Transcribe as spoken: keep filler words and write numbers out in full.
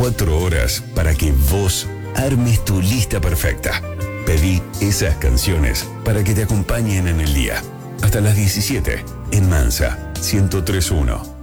veinticuatro horas para que vos armes tu lista perfecta. Pedí esas canciones para que te acompañen en el día. Hasta las diecisiete en Mansa ciento tres punto uno.